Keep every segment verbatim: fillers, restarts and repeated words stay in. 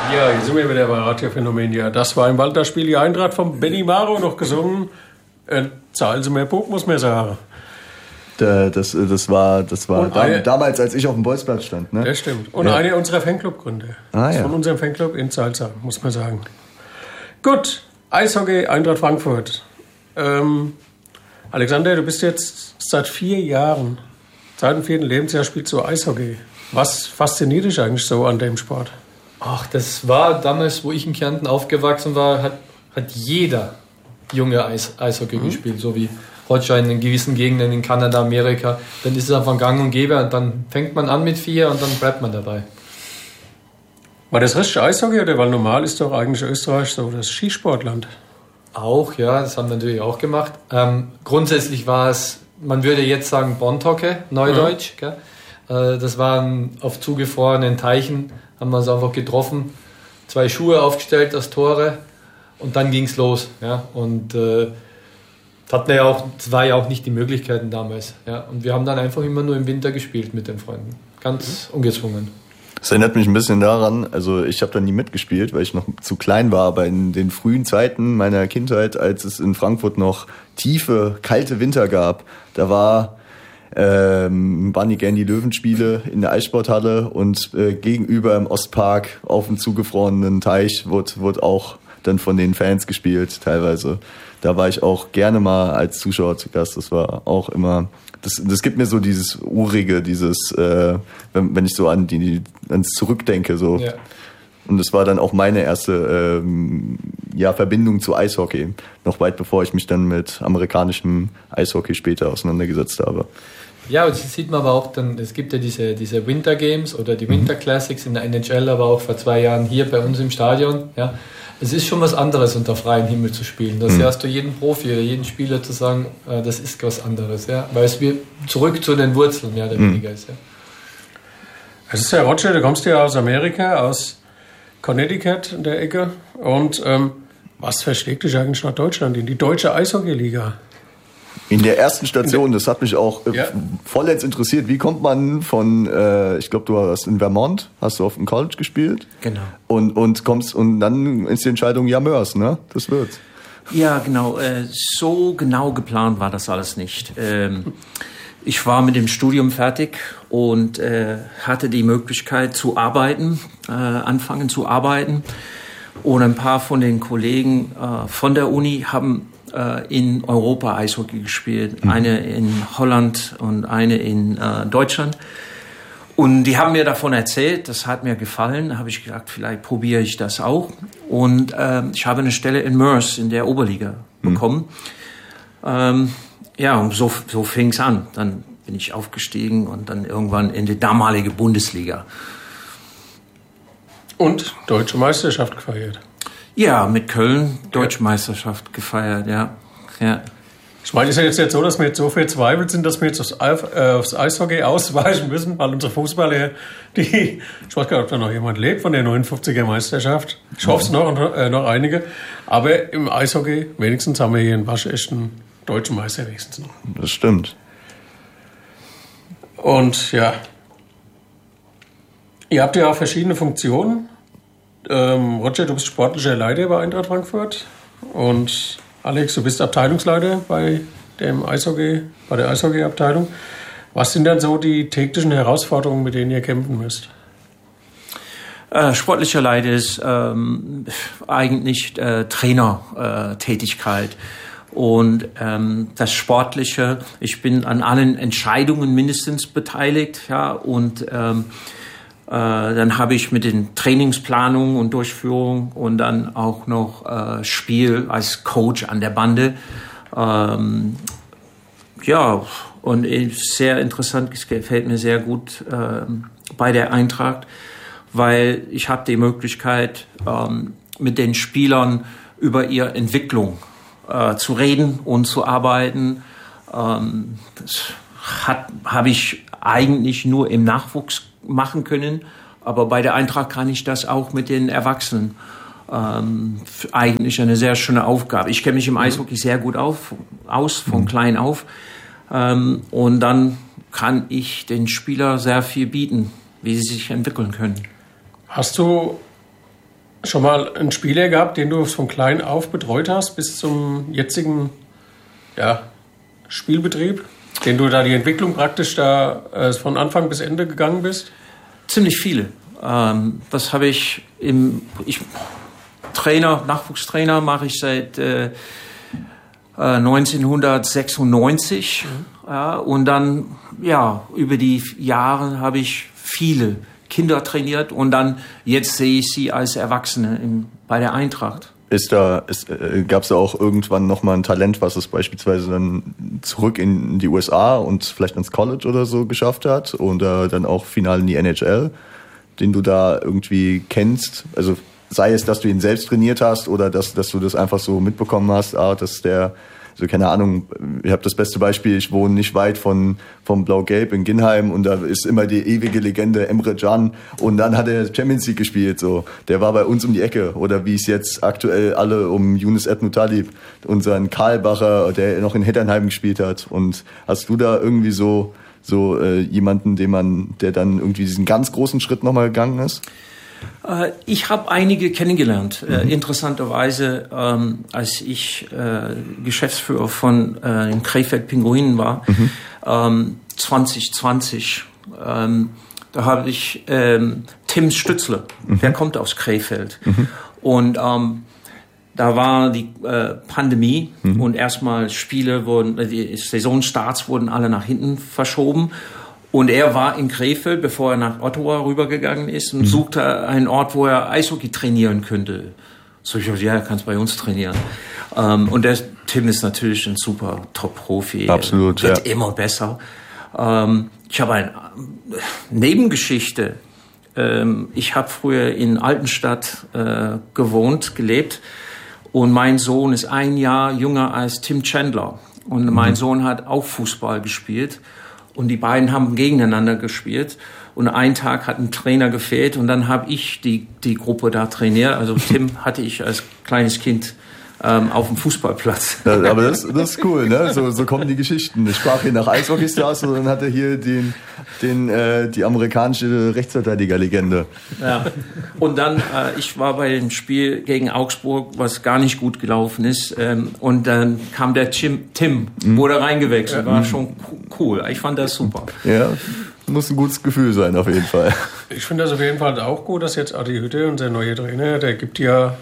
Ja, hier sind wir wieder bei Radio Phänomen. Ja, das war im Walter-Spiel die Eintracht von Benny Maro noch gesungen. Äh, zahlen Sie mehr Bub, muss man sagen. Da, das, das war, das war da, eine, damals, als ich auf dem Bolzplatz stand. Ne? Das stimmt. Und ja. einer unserer Fanclub-Gründer. Ah, ja. Von unserem Fanclub in Salzach, muss man sagen. Gut, Eishockey, Eintracht Frankfurt. Ähm, Alexander, du bist jetzt seit vier Jahren, seit dem vierten Lebensjahr spielst du Eishockey. Was fasziniert dich eigentlich so an dem Sport? Ach, das war damals, wo ich in Kärnten aufgewachsen war, hat, hat jeder junge Eis, Eishockey mhm. gespielt, so wie Roger in den gewissen Gegenden in Kanada, Amerika. Dann ist es einfach gang und gäbe und dann fängt man an mit vier und dann bleibt man dabei. War das richtig Eishockey oder? Weil normal ist doch eigentlich Österreich so das Skisportland. Auch, ja, das haben wir natürlich auch gemacht. Ähm, grundsätzlich war es, man würde jetzt sagen Bondhocke, Neudeutsch. Mhm. Gell? Äh, das waren auf zugefrorenen Teichen, haben wir es einfach getroffen, zwei Schuhe aufgestellt als Tore und dann ging es los. Ja? Und äh, hatten wir ja auch, das war ja auch nicht die Möglichkeiten damals. Ja? Und wir haben dann einfach immer nur im Winter gespielt mit den Freunden. Ganz mhm. ungezwungen. Das erinnert mich ein bisschen daran, also ich habe da nie mitgespielt, weil ich noch zu klein war, aber in den frühen Zeiten meiner Kindheit, als es in Frankfurt noch tiefe, kalte Winter gab, da war ähm, waren die gern die Löwenspiele in der Eissporthalle und äh, gegenüber im Ostpark auf dem zugefrorenen Teich wurde, wurde auch dann von den Fans gespielt teilweise. Da war ich auch gerne mal als Zuschauer zu Gast, das war auch immer... Das, das gibt mir so dieses Urige, dieses, äh, wenn, wenn ich so an die, ans Zurückdenke, so. Ja. Und das war dann auch meine erste ähm, ja, Verbindung zu Eishockey. Noch weit bevor ich mich dann mit amerikanischem Eishockey später auseinandergesetzt habe. Ja, und das sieht man aber auch dann, es gibt ja diese, diese Winter Games oder die Winter Classics in der N H L, aber auch vor zwei Jahren hier bei uns im Stadion, ja. Es ist schon was anderes, unter freiem Himmel zu spielen. Das mhm. hast du jeden Profi oder jeden Spieler zu sagen, äh, das ist was anderes. Ja? Weil es wie zurück zu den Wurzeln mehr oder mhm. weniger ist. Ja. Es ist ja Roger, du kommst ja aus Amerika, aus Connecticut in der Ecke. Und ähm, was verschlägt dich eigentlich nach Deutschland, in die deutsche Eishockey-Liga? In der ersten Station, das hat mich auch äh, ja. vollends interessiert. Wie kommt man von, äh, ich glaube, du hast in Vermont, hast du auf dem College gespielt? Genau. Und, und kommst, und dann ist die Entscheidung, ja, Mörs, ne? Das wird's. Ja, genau. Äh, so genau geplant war das alles nicht. Ähm, ich war mit dem Studium fertig und äh, hatte die Möglichkeit zu arbeiten, äh, anfangen zu arbeiten. Und ein paar von den Kollegen äh, von der Uni haben in Europa Eishockey gespielt, mhm. eine in Holland und eine in äh, Deutschland. Und die haben mir davon erzählt, das hat mir gefallen. Da habe ich gedacht, vielleicht probiere ich das auch. Und äh, ich habe eine Stelle in Mörs in der Oberliga mhm. bekommen. Ähm, ja, und so, so fing es an. Dann bin ich aufgestiegen und dann irgendwann in die damalige Bundesliga. Und deutsche Meisterschaft gefeiert. Ja, mit Köln Deutsche Meisterschaft gefeiert, ja. ja. Ich meine, es ist ja jetzt, jetzt so, dass wir jetzt so verzweifelt sind, dass wir jetzt aufs, äh, aufs Eishockey ausweichen müssen, weil unsere Fußballer, die, ich weiß gar nicht, ob da noch jemand lebt von der neunundfünfziger Meisterschaft. Ich hoffe es noch, äh, noch einige. Aber im Eishockey, wenigstens haben wir hier einen waschechten deutschen Meister wenigstens noch. Das stimmt. Und ja, ihr habt ja auch verschiedene Funktionen. Ähm, Roger, du bist sportlicher Leiter bei Eintracht Frankfurt und Alex, du bist Abteilungsleiter bei dem Eishockey, bei der Eishockey-Abteilung. Was sind dann so die täglichen Herausforderungen, mit denen ihr kämpfen müsst? Äh, sportlicher Leiter ist ähm, eigentlich äh, Trainertätigkeit. Äh, und ähm, das Sportliche, ich bin an allen Entscheidungen mindestens beteiligt, ja, und ähm, Äh, dann habe ich mit den Trainingsplanungen und Durchführung und dann auch noch äh, Spiel als Coach an der Bande. Ähm, ja, und sehr interessant, es gefällt mir sehr gut äh, bei der Eintracht, weil ich habe die Möglichkeit, ähm, mit den Spielern über ihre Entwicklung äh, zu reden und zu arbeiten. Ähm, das habe ich eigentlich nur im Nachwuchs machen können, aber bei der Eintracht kann ich das auch mit den Erwachsenen. Ähm, eigentlich eine sehr schöne Aufgabe. Ich kenne mich im Eishockey sehr gut auf, aus, von klein auf. Ähm, und dann kann ich den Spielern sehr viel bieten, wie sie sich entwickeln können. Hast du schon mal einen Spieler gehabt, den du von klein auf betreut hast, bis zum jetzigen ja, Spielbetrieb, den du da die Entwicklung praktisch da äh, von Anfang bis Ende gegangen bist? Ziemlich viele. Ähm, das habe ich im ich, Trainer, Nachwuchstrainer mache ich seit äh, neunzehnhundertsechsundneunzig. Mhm. Ja, und dann ja über die Jahre habe ich viele Kinder trainiert und dann jetzt sehe ich sie als Erwachsene im, bei der Eintracht. Ist da, ist, äh, gab es da auch irgendwann nochmal ein Talent, was es beispielsweise dann zurück in die U S A und vielleicht ins College oder so geschafft hat und äh, dann auch final in die N H L, den du da irgendwie kennst? Also sei es, dass du ihn selbst trainiert hast oder dass, dass du das einfach so mitbekommen hast, ah, dass der, also keine Ahnung, ich habe das beste Beispiel, ich wohne nicht weit von vom Blau-Gelb in Ginheim und da ist immer die ewige Legende Emre Can und dann hat er Champions League gespielt, so. Der war bei uns um die Ecke oder wie es jetzt aktuell alle um Younes Edmutalib, unseren Karlbacher, der noch in Hetternheim gespielt hat. Und hast du da irgendwie so so äh, jemanden, den man, der dann irgendwie diesen ganz großen Schritt nochmal gegangen ist? Ich habe einige kennengelernt. Mhm. Äh, interessanterweise, ähm, als ich äh, Geschäftsführer von äh, den Krefeld Pinguinen war, mhm. ähm, zwanzig zwanzig, ähm, da habe ich ähm, Tim Stützle, mhm. der kommt aus Krefeld. Mhm. Und ähm, da war die äh, Pandemie mhm. und erstmal Spiele wurden, die Saisonstarts wurden alle nach hinten verschoben. Und er war in Krefeld, bevor er nach Ottawa rübergegangen ist und mhm. suchte einen Ort, wo er Eishockey trainieren könnte. So, ich dachte, ja, er kann es bei uns trainieren. Ähm, und der Tim ist natürlich ein super Top-Profi. Absolut, er wird ja. immer besser. Ähm, ich habe eine Nebengeschichte. Ähm, ich habe früher in Altenstadt äh, gewohnt, gelebt. Und mein Sohn ist ein Jahr jünger als Tim Chandler. Und mhm. mein Sohn hat auch Fußball gespielt. Und die beiden haben gegeneinander gespielt. Und einen Tag hat ein Trainer gefehlt. Und dann habe ich die, die Gruppe da trainiert. Also Tim hatte ich als kleines Kind ähm, auf dem Fußballplatz. Ja, aber das, das ist cool, ne? So, so kommen die Geschichten. Ich sprach hier nach Eishockey-Stars und dann hat er hier den, den, äh, die amerikanische Rechtsverteidiger-Legende. Ja. Und dann, äh, ich war bei dem Spiel gegen Augsburg, was gar nicht gut gelaufen ist. Ähm, und dann kam der Tim, Tim mhm. wurde reingewechselt. War mhm. schon cool. Ich fand das super. Ja. Muss ein gutes Gefühl sein, auf jeden Fall. Ich finde das auf jeden Fall auch gut, dass jetzt Adi Hütte, unser neuer Trainer, der gibt ja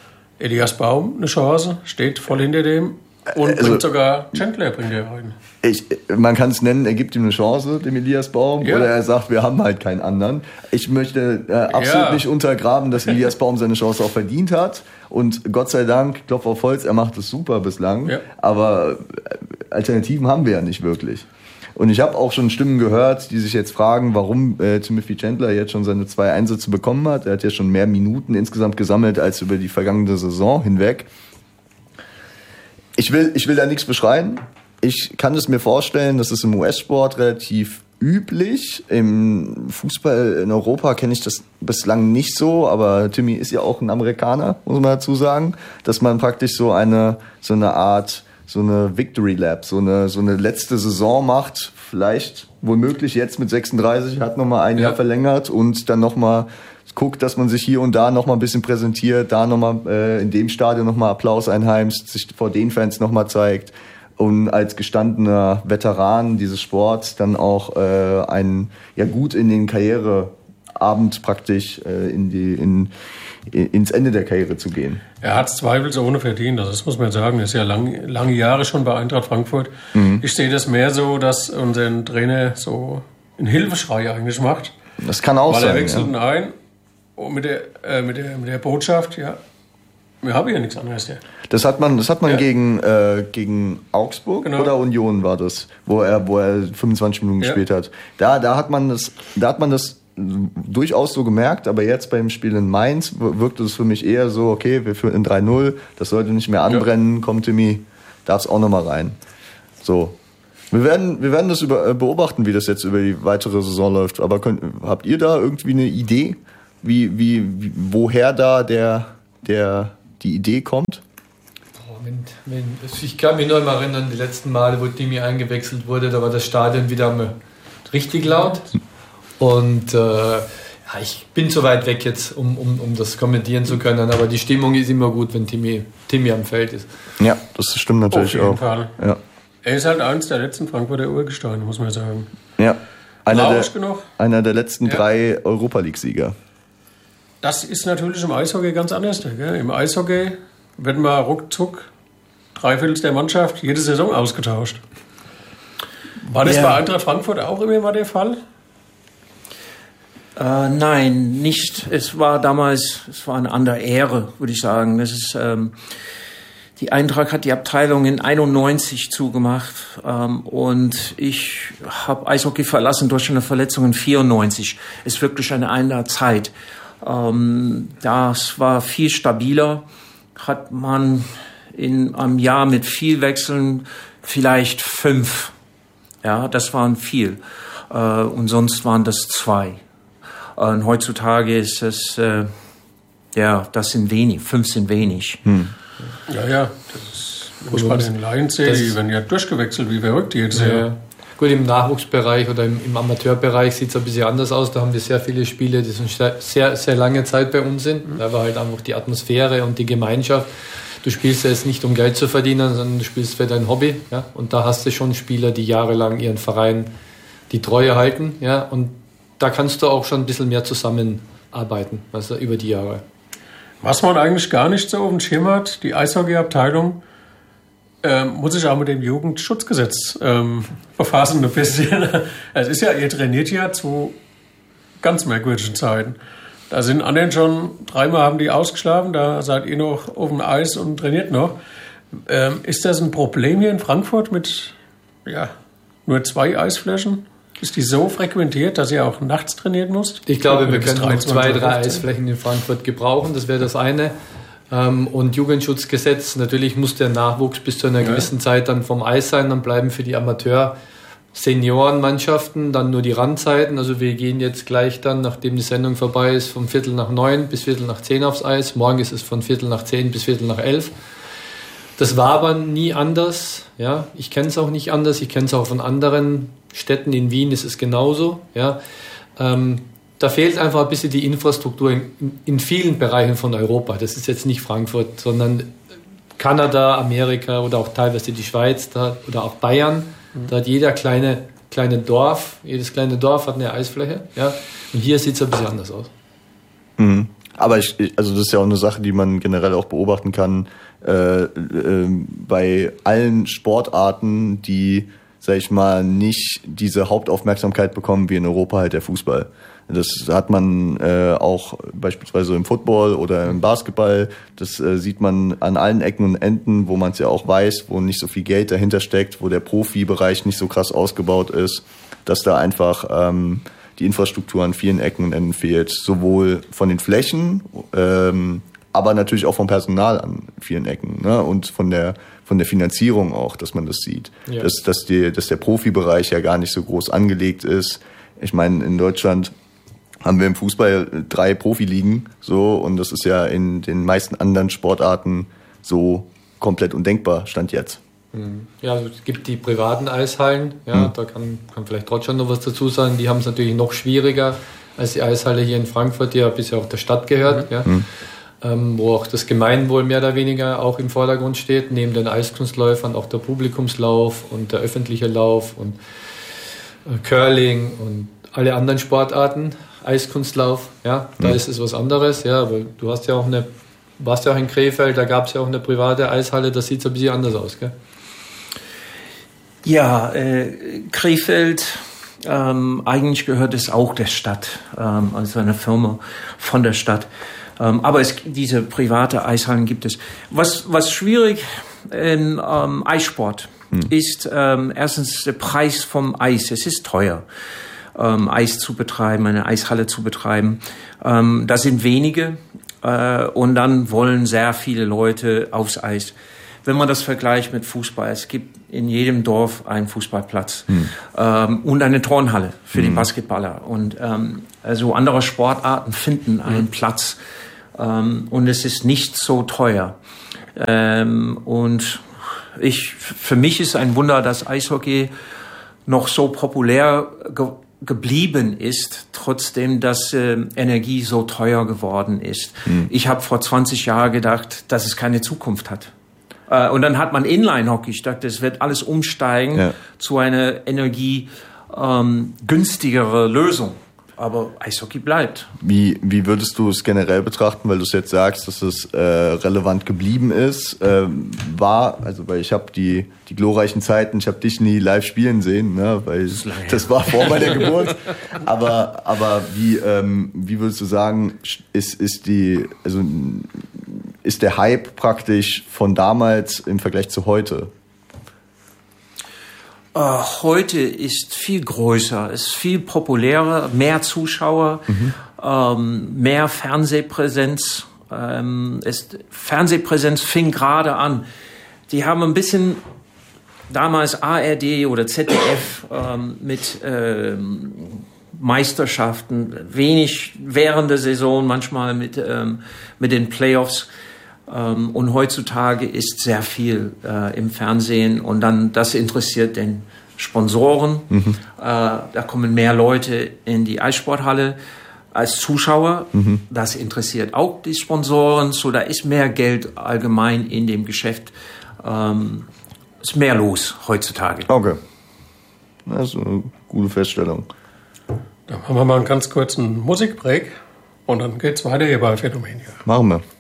Elias Baum eine Chance, steht voll hinter dem und also, bringt sogar Chandler bringt er rein. Ich, man kann es nennen, er gibt ihm eine Chance, dem Elias Baum, ja. oder er sagt, wir haben halt keinen anderen. Ich möchte äh, absolut ja. nicht untergraben, dass Elias Baum seine Chance auch verdient hat. Und Gott sei Dank, Klopf auf Holz, er macht es super bislang. Ja. Aber Alternativen haben wir ja nicht wirklich. Und ich habe auch schon Stimmen gehört, die sich jetzt fragen, warum äh, Timothy Chandler jetzt schon seine zwei Einsätze bekommen hat. Er hat ja schon mehr Minuten insgesamt gesammelt als über die vergangene Saison hinweg. Ich will, ich will da nichts beschreien. Ich kann es mir vorstellen, das ist im U S-Sport relativ üblich. Im Fußball in Europa kenne ich das bislang nicht so, aber Timmy ist ja auch ein Amerikaner, muss man dazu sagen, dass man praktisch so eine, so eine Art... so eine Victory Lap, so eine, so eine letzte Saison macht, vielleicht womöglich jetzt mit sechsunddreißig, hat nochmal ein ja. Jahr verlängert und dann nochmal guckt, dass man sich hier und da nochmal ein bisschen präsentiert, da nochmal äh, in dem Stadion nochmal Applaus einheimst, sich vor den Fans nochmal zeigt und als gestandener Veteran dieses Sports dann auch äh, ein, ja gut in den Karriereabend praktisch äh, in die, in ins Ende der Karriere zu gehen. Er hat es zweifelsohne verdient, das muss man sagen. Er ist ja lang, lange Jahre schon bei Eintracht Frankfurt. Mhm. Ich sehe das mehr so, dass unser Trainer so einen Hilfeschrei eigentlich macht. Das kann auch weil sein. Weil er wechselt ja. ein und mit der, äh, mit, der, mit der Botschaft, ja, wir haben ja nichts anderes. Ja. Das hat man, das hat man ja. gegen, äh, gegen Augsburg genau. oder Union war das, wo er, wo er fünfundzwanzig Minuten ja. gespielt hat. Da, da hat man das, da hat man das durchaus so gemerkt, aber jetzt beim Spiel in Mainz wirkte es für mich eher so, okay, wir führen in drei null, das sollte nicht mehr anbrennen, ja. komm Timmy, darf's auch nochmal rein. So. Wir werden, wir werden das über, beobachten, wie das jetzt über die weitere Saison läuft, aber könnt, habt ihr da irgendwie eine Idee, wie, wie, wie woher da der, der, die Idee kommt? Oh, wenn, wenn, ich kann mich noch mal erinnern, die letzten Male, wo Timmy eingewechselt wurde, da war das Stadion wieder richtig laut. Und äh, Ja, ich bin zu weit weg jetzt, um, um, um das kommentieren zu können, aber die Stimmung ist immer gut, wenn Timmy, Timmy am Feld ist. Ja, das stimmt natürlich auch. Auf jeden Fall. Ja. Er ist halt eins der letzten Frankfurter Urgesteine, muss man sagen. Ja, einer, der, genug. einer der letzten ja. drei Europa-League-Sieger. Das ist natürlich im Eishockey ganz anders. Gell? Im Eishockey wird mal ruckzuck drei Viertel der Mannschaft jede Saison ausgetauscht. War das ja. bei Eintracht Frankfurt auch immer mal der Fall? Äh, nein, nicht. Es war damals, es war eine andere Ära, würde ich sagen. Das ist, ähm, die Eintracht hat die Abteilung in einundneunzig zugemacht ähm, und ich habe Eishockey verlassen durch eine Verletzung in vierundneunzig. Ist wirklich eine andere Zeit. Ähm, das war viel stabiler. Hat man in einem Jahr mit viel Wechseln vielleicht fünf. Ja, das waren viel. Äh, und sonst waren das zwei. Und heutzutage ist es, äh, ja, das sind wenig, fünf sind wenig. Hm. Ja, ja, das ist bei den Lions, die werden ja durchgewechselt, wie verrückt jetzt. Ja, ja. Gut, im Nachwuchsbereich oder im, im Amateurbereich sieht es ein bisschen anders aus. Da haben wir sehr viele Spiele, die schon sehr, sehr lange Zeit bei uns sind. Mhm. Da war halt einfach die Atmosphäre und die Gemeinschaft. Du spielst ja jetzt nicht, um Geld zu verdienen, sondern du spielst für dein Hobby. Ja? Und da hast du schon Spieler, die jahrelang ihren Verein die Treue halten. Ja? Und da kannst du auch schon ein bisschen mehr zusammenarbeiten, also über die Jahre. Was man eigentlich gar nicht so auf dem Schirm hat, die Eishockey-Abteilung ähm, muss sich auch mit dem Jugendschutzgesetz ähm, befassen ein bisschen. Es ist ja, ihr trainiert ja zu ganz merkwürdigen Zeiten. Da sind anderen schon, dreimal haben die ausgeschlafen, da seid ihr noch auf dem Eis und trainiert noch. Ähm, ist das ein Problem hier in Frankfurt mit ja, nur zwei Eisflächen? Ist die so frequentiert, dass ihr auch nachts trainieren müsst? Ich glaube, wir können noch zwei, drei Eisflächen in Frankfurt gebrauchen. Das wäre das eine. Und Jugendschutzgesetz, natürlich muss der Nachwuchs bis zu einer gewissen Zeit dann vom Eis sein. Dann bleiben für die Amateur-Seniorenmannschaften dann nur die Randzeiten. Also wir gehen jetzt gleich dann, nachdem die Sendung vorbei ist, vom Viertel nach neun bis Viertel nach zehn aufs Eis. Morgen ist es von Viertel nach zehn bis Viertel nach elf. Das war aber nie anders. Ja, ich kenne es auch nicht anders. Ich kenne es auch von anderen Städten. In Wien ist es genauso. Ja, ähm, da fehlt einfach ein bisschen die Infrastruktur in, in vielen Bereichen von Europa. Das ist jetzt nicht Frankfurt, sondern Kanada, Amerika oder auch teilweise die Schweiz da, oder auch Bayern. Mhm. Da hat jeder kleine, kleine Dorf, jedes kleine Dorf hat eine Eisfläche. Ja, und hier sieht es ein bisschen anders aus. Mhm. Aber ich, also das ist ja auch eine Sache, die man generell auch beobachten kann, äh, äh, bei allen Sportarten, die, sag ich mal, nicht diese Hauptaufmerksamkeit bekommen wie in Europa halt der Fußball. Das hat man äh, auch beispielsweise im Football oder im Basketball. Das äh, sieht man an allen Ecken und Enden, wo man es ja auch weiß, wo nicht so viel Geld dahinter steckt, wo der Profibereich nicht so krass ausgebaut ist, dass da einfach ähm, die Infrastruktur an vielen Ecken und Enden fehlt. Sowohl von den Flächen, ähm, aber natürlich auch vom Personal an vielen Ecken, ne? Und von der von der Finanzierung auch, dass man das sieht. Ja. Dass, dass, die, dass der Profibereich ja gar nicht so groß angelegt ist. Ich meine, in Deutschland haben wir im Fußball drei Profiligen, so, und das ist ja in den meisten anderen Sportarten so komplett undenkbar, Stand jetzt. Ja, also es gibt die privaten Eishallen, ja, mhm. da kann, kann vielleicht trotzdem noch was dazu sagen, die haben es natürlich noch schwieriger als die Eishalle hier in Frankfurt, die ja bisher auch der Stadt gehört, mhm. ja, ähm, wo auch das Gemeinwohl mehr oder weniger auch im Vordergrund steht, neben den Eiskunstläufern auch der Publikumslauf und der öffentliche Lauf und äh, Curling und alle anderen Sportarten. Eiskunstlauf, ja, da mhm. ist es was anderes, ja, aber du hast ja auch eine, warst ja auch in Krefeld, da gab es ja auch eine private Eishalle, das sieht so ein bisschen anders aus, gell? Ja, äh, Krefeld, ähm, eigentlich gehört es auch der Stadt, ähm, also eine Firma von der Stadt, ähm, aber es, diese private Eishallen gibt es. Was, was schwierig im ähm, Eissport mhm. ist, ähm, erstens der Preis vom Eis, es ist teuer. Ähm, Eis zu betreiben, eine Eishalle zu betreiben. Ähm, das sind wenige äh, und dann wollen sehr viele Leute aufs Eis. Wenn man das vergleicht mit Fußball, es gibt in jedem Dorf einen Fußballplatz hm. ähm, und eine Turnhalle für hm. die Basketballer. Und ähm, also andere Sportarten finden einen hm. Platz ähm, und es ist nicht so teuer. Ähm, und ich, für mich ist ein Wunder, dass Eishockey noch so populär ge- geblieben ist, trotzdem, dass äh, Energie so teuer geworden ist. Mhm. Ich habe vor zwanzig Jahren gedacht, dass es keine Zukunft hat. Äh, und dann hat man Inline-Hockey. Ich dachte, es wird alles umsteigen ja. zu einer energie ähm, günstigere Lösung. Aber Eishockey bleibt. Wie, wie würdest du es generell betrachten, weil du es jetzt sagst, dass es äh, relevant geblieben ist? Ähm, war, also weil ich habe die, die glorreichen Zeiten, ich habe dich nie live spielen sehen, ne, weil das, das war vor meiner Geburt. Aber, aber wie, ähm, wie würdest du sagen, ist, ist die, also ist der Hype praktisch von damals im Vergleich zu heute? Heute ist viel größer, ist viel populärer, mehr Zuschauer, mhm. ähm, mehr Fernsehpräsenz. Ähm, ist, Fernsehpräsenz fing gerade an. Die haben ein bisschen damals A R D oder Z D F ähm, mit ähm, Meisterschaften, wenig während der Saison, manchmal mit, ähm, mit den Playoffs. Ähm, und heutzutage ist sehr viel äh, im Fernsehen und dann das interessiert den Sponsoren. Mhm. Äh, da kommen mehr Leute in die Eissporthalle als Zuschauer. Mhm. Das interessiert auch die Sponsoren. So, da ist mehr Geld allgemein in dem Geschäft. Ähm, ist mehr los heutzutage. Okay. Das ist eine gute Feststellung. Dann machen wir mal einen ganz kurzen Musikbreak und dann geht's weiter hier bei Phänomen. Machen wir.